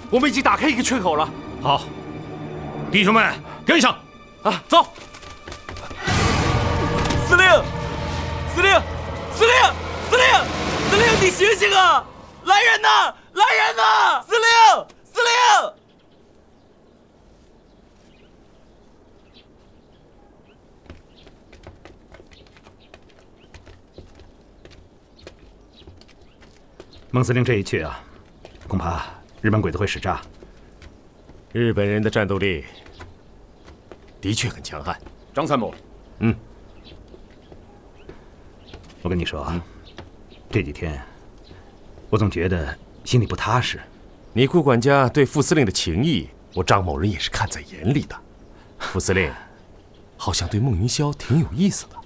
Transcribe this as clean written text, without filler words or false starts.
我们已经打开一个缺口了。 好，弟兄们，跟上！ 啊，走！司令，司令，司令，司令，司令，你醒醒啊！来人呐！来人呐！司令，司令！ 孟司令这一去啊，恐怕日本鬼子会使诈。 日本人的战斗力的确很强悍。 张参谋， 我跟你说啊，这几天我总觉得心里不踏实。 你顾管家对副司令的情谊，我张某人也是看在眼里的。副司令好像对孟云霄挺有意思的。